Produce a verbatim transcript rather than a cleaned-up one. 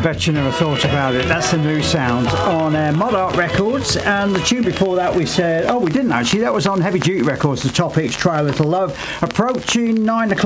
Bet You Never Thought About It. That's the new sound on uh, Mod Art Records. And the tune before that we said, oh, we didn't actually. That was on Heavy Duty Records, the Topics, Try a Little Love. Approaching nine o'clock.